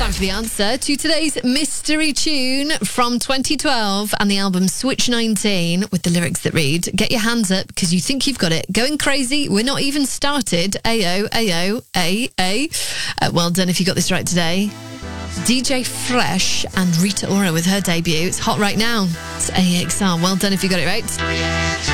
Time for the answer to today's mystery tune from 2012 and the album Switch 19 with the lyrics that read, get your hands up because you think you've got it. Going crazy, we're not even started. Ayo, ayo, ay. Well done if you got this right today. DJ Fresh and Rita Ora with her debut. It's hot right now. It's AXR. Well done if you got it right.